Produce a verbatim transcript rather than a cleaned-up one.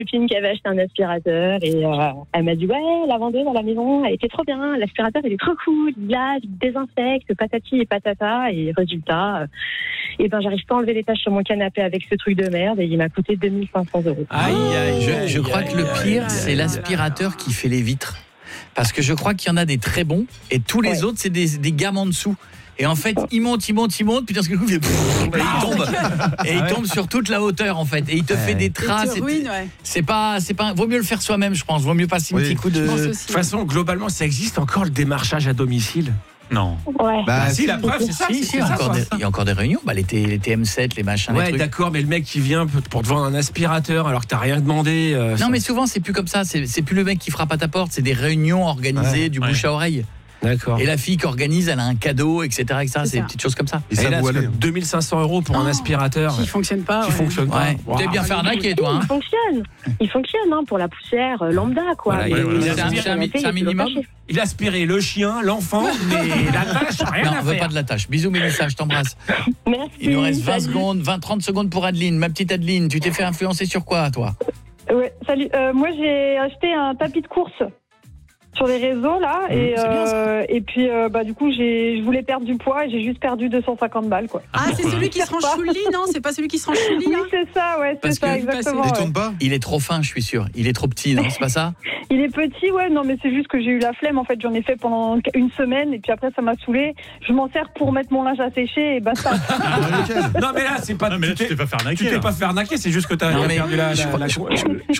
copine qui avait acheté un aspirateur et euh, elle m'a dit ouais, la vendeuse à la maison, elle était trop bien, l'aspirateur il est trop cool, il lave, il désinfecte, patati et patata, et résultat, euh, et ben j'arrive pas à enlever les taches sur mon canapé avec ce truc de merde et il m'a coûté deux mille cinq cents euros. Aïe, aïe, Je, aïe, je crois aïe, que le aïe, pire, aïe, c'est aïe, l'aspirateur qui fait les vitres. Parce que je crois qu'il y en a des très bons et tous les Ouais. autres, c'est des, des gammes en dessous. Et en fait, il monte, il monte, il monte, puis d'un seul coup, il, fait pfff, et il tombe. Et il tombe sur toute la hauteur, en fait. Et il te fait des traces. Et te ruine, ouais. C'est pas, c'est pas, vaut mieux le faire soi-même, je pense. Vaut mieux passer un Oui. petit coup de. Je pense De aussi. toute façon, globalement, ça existe encore le démarchage à domicile? Non. Ouais. Bah, Ah si, la preuve, c'est ça. Si, c'est si, il y a ça, encore quoi. des- il y a encore des réunions. Bah, les, T- les T M sept, les machins, les Ouais, trucs. d'accord, mais le mec qui vient pour te vendre un aspirateur alors que t'as rien demandé. euh, Non, ça- mais souvent, c'est plus comme ça. C'est, c'est plus le mec qui frappe à ta porte. C'est des réunions organisées, Ouais. du bouche à oreille. D'accord. Et la fille qui organise, elle a un cadeau, et cetera et cetera. C'est C'est ça. des petites choses comme ça. Et Et ça là, vaut parce que aller. deux mille cinq cents euros pour un Oh. aspirateur Qui fonctionne pas. qui ouais. fonctionne pas. Ouais. Waouh. T'es bien fait arnaquer, toi. Hein. Il fonctionne, il fonctionne hein, pour la poussière euh, lambda quoi. Voilà, Mais il- il le a- canapé, c'est un- il est c'est un toujours minimum. caché. Il a aspiré le chien, l'enfant, mais la tâche, rien Non, à on veut faire. pas de la tâche. Bisous, Mélissa, je t'embrasse. Merci. Il nous reste vingt salut. secondes, vingt trente secondes pour Adeline. Ma petite Adeline, tu t'es fait influencer sur quoi, toi? Ouais, salut. Euh, moi, j'ai acheté un tapis de course sur les réseaux là, et c'est bien, ça. euh, et puis euh, bah du coup, j'ai, je voulais perdre du poids et j'ai juste perdu deux cent cinquante balles quoi. Ah, c'est celui qui se range sous le lit, non? C'est pas celui qui se range sous le lit, Oui, là? c'est ça, ouais, c'est Parce ça, que- exactement. Il ouais. tourne pas. Il est trop fin, je suis sûr. Il est trop petit, non? C'est pas ça? Il est petit, ouais, non, mais c'est juste que j'ai eu la flemme. En fait, j'en ai fait pendant une semaine et puis après, ça m'a saoulé. Je m'en sers pour mettre mon linge à sécher et basta. Non, mais là, c'est pas. Non, mais là, tu tu t'es pas fait arnaquer. tu t'es là. pas fait arnaquer, c'est juste que t'as Non, t'as mais perdu la. je la- crois- la- je- je-